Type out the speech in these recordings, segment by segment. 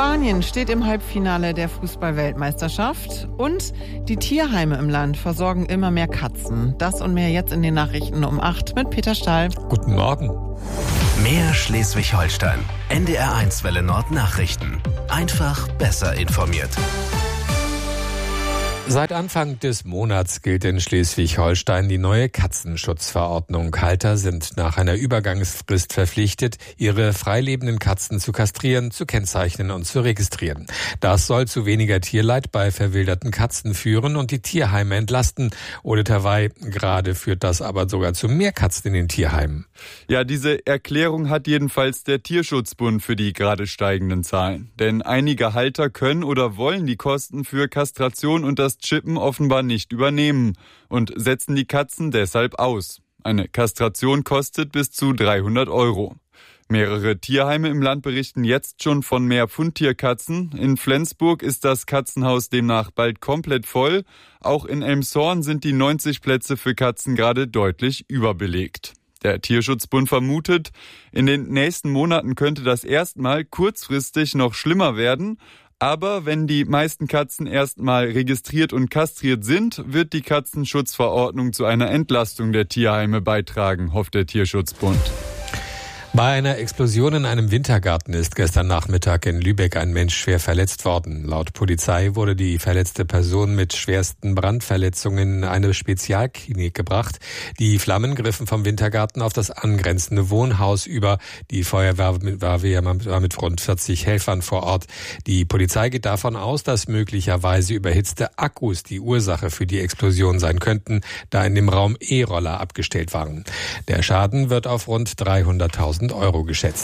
Spanien steht im Halbfinale der Fußball-Weltmeisterschaft und die Tierheime im Land versorgen immer mehr Katzen. Das und mehr jetzt in den Nachrichten um 8 mit Peter Stahl. Guten Morgen. Mehr Schleswig-Holstein. NDR1 Welle Nord Nachrichten. Einfach besser informiert. Seit Anfang des Monats gilt in Schleswig-Holstein die neue Katzenschutzverordnung. Halter sind nach einer Übergangsfrist verpflichtet, ihre freilebenden Katzen zu kastrieren, zu kennzeichnen und zu registrieren. Das soll zu weniger Tierleid bei verwilderten Katzen führen und die Tierheime entlasten. Ole Tawai, gerade führt das aber sogar zu mehr Katzen in den Tierheimen. Ja, diese Erklärung hat jedenfalls der Tierschutzbund für die gerade steigenden Zahlen. Denn einige Halter können oder wollen die Kosten für Kastration und das Chippen offenbar nicht übernehmen und setzen die Katzen deshalb aus. Eine Kastration kostet bis zu 300 €. Mehrere Tierheime im Land berichten jetzt schon von mehr Fundtierkatzen. In Flensburg ist das Katzenhaus demnach bald komplett voll. Auch in Elmshorn sind die 90 Plätze für Katzen gerade deutlich überbelegt. Der Tierschutzbund vermutet, in den nächsten Monaten könnte das erstmal kurzfristig noch schlimmer werden. Aber wenn die meisten Katzen erstmal registriert und kastriert sind, wird die Katzenschutzverordnung zu einer Entlastung der Tierheime beitragen, hofft der Tierschutzbund. Bei einer Explosion in einem Wintergarten ist gestern Nachmittag in Lübeck ein Mensch schwer verletzt worden. Laut Polizei wurde die verletzte Person mit schwersten Brandverletzungen in eine Spezialklinik gebracht. Die Flammen griffen vom Wintergarten auf das angrenzende Wohnhaus über. Die Feuerwehr war mit rund 40 Helfern vor Ort. Die Polizei geht davon aus, dass möglicherweise überhitzte Akkus die Ursache für die Explosion sein könnten, da in dem Raum E-Roller abgestellt waren. Der Schaden wird auf rund 300.000 € geschätzt.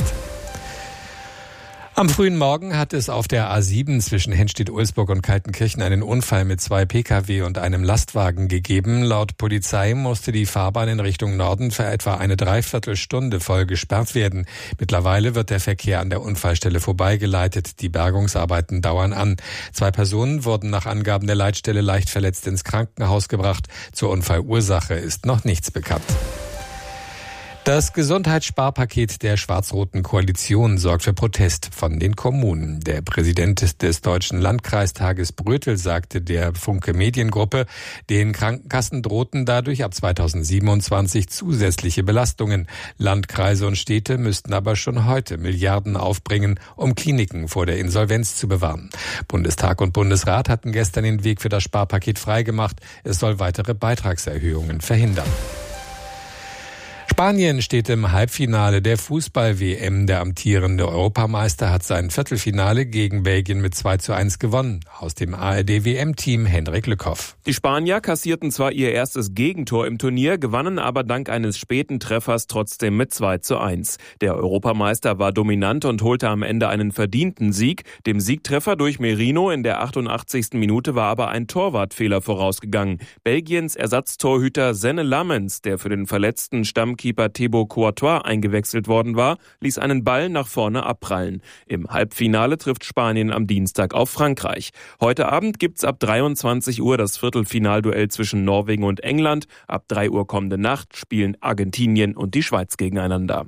Am frühen Morgen hat es auf der A7 zwischen Henstedt-Ulsburg und Kaltenkirchen einen Unfall mit 2 Pkw und einem Lastwagen gegeben. Laut Polizei musste die Fahrbahn in Richtung Norden für etwa eine Dreiviertelstunde voll gesperrt werden. Mittlerweile wird der Verkehr an der Unfallstelle vorbeigeleitet. Die Bergungsarbeiten dauern an. 2 Personen wurden nach Angaben der Leitstelle leicht verletzt ins Krankenhaus gebracht. Zur Unfallursache ist noch nichts bekannt. Das Gesundheitssparpaket der schwarz-roten Koalition sorgt für Protest von den Kommunen. Der Präsident des Deutschen Landkreistages Brötel sagte der Funke Mediengruppe, den Krankenkassen drohten dadurch ab 2027 zusätzliche Belastungen. Landkreise und Städte müssten aber schon heute Milliarden aufbringen, um Kliniken vor der Insolvenz zu bewahren. Bundestag und Bundesrat hatten gestern den Weg für das Sparpaket freigemacht. Es soll weitere Beitragserhöhungen verhindern. Spanien steht im Halbfinale der Fußball-WM. Der amtierende Europameister hat sein Viertelfinale gegen Belgien mit 2:1 gewonnen. Aus dem ARD-WM-Team Hendrik Lückhoff. Die Spanier kassierten zwar ihr erstes Gegentor im Turnier, gewannen aber dank eines späten Treffers trotzdem mit 2:1. Der Europameister war dominant und holte am Ende einen verdienten Sieg. Dem Siegtreffer durch Merino in der 88. Minute war aber ein Torwartfehler vorausgegangen. Belgiens Ersatztorhüter Senne Lammens, der für den verletzten Stammkeeper Thibaut Courtois eingewechselt worden war, ließ einen Ball nach vorne abprallen. Im Halbfinale trifft Spanien am Dienstag auf Frankreich. Heute Abend gibt's ab 23 Uhr das Viertelfinalduell zwischen Norwegen und England. Ab 3 Uhr kommende Nacht spielen Argentinien und die Schweiz gegeneinander.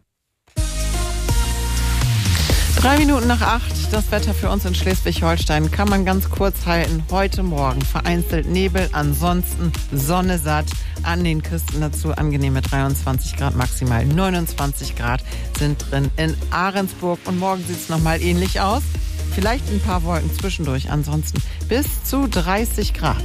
3 Minuten nach 8, das Wetter für uns in Schleswig-Holstein kann man ganz kurz halten. Heute Morgen vereinzelt Nebel, ansonsten Sonne satt. An den Küsten dazu angenehme 23 Grad, maximal 29 Grad sind drin in Ahrensburg. Und morgen sieht es nochmal ähnlich aus. Vielleicht ein paar Wolken zwischendurch, ansonsten bis zu 30 Grad.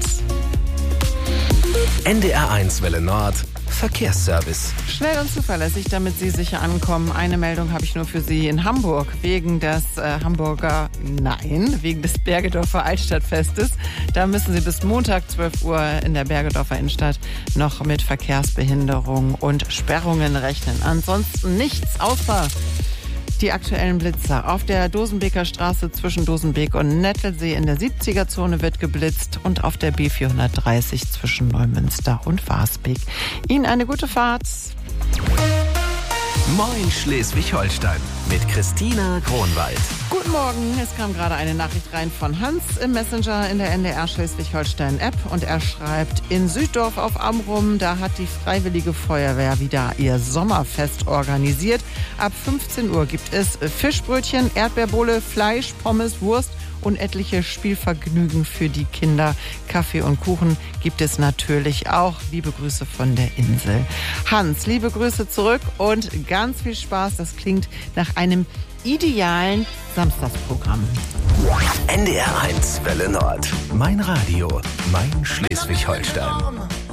NDR1 Welle Nord Verkehrsservice. Schnell und zuverlässig, damit Sie sicher ankommen. Eine Meldung habe ich nur für Sie in Hamburg. Wegen des wegen des Bergedorfer Altstadtfestes. Da müssen Sie bis Montag 12 Uhr in der Bergedorfer Innenstadt noch mit Verkehrsbehinderung und Sperrungen rechnen. Ansonsten nichts außer die aktuellen Blitzer. Auf der Dosenbeker Straße zwischen Dosenbeek und Nettelsee in der 70er-Zone wird geblitzt und auf der B430 zwischen Neumünster und Warsbeek. Ihnen eine gute Fahrt. Moin Schleswig-Holstein mit Christina Kronwald. Guten Morgen, es kam gerade eine Nachricht rein von Hans im Messenger in der NDR Schleswig-Holstein-App und er schreibt, in Süddorf auf Amrum, da hat die Freiwillige Feuerwehr wieder ihr Sommerfest organisiert. Ab 15 Uhr gibt es Fischbrötchen, Erdbeerbohle, Fleisch, Pommes, Wurst und etliche Spielvergnügen für die Kinder. Kaffee und Kuchen gibt es natürlich auch. Liebe Grüße von der Insel. Hans, liebe Grüße zurück und ganz viel Spaß. Das klingt nach einem idealen Samstagsprogramm. NDR 1 Welle Nord. Mein Radio, mein Schleswig-Holstein.